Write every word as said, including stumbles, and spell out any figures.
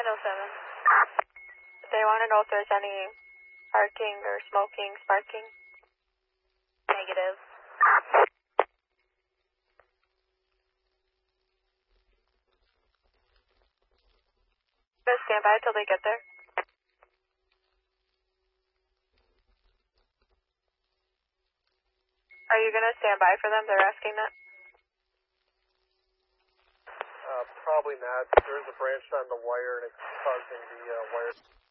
nine oh seven. They want to know if there's any parking or smoking, sparking. Negative. Gonna stand by till they get there. Are you gonna stand by for them? They're asking that. Uh, probably not. There's a branch on the wire and it's causing the uh, wire.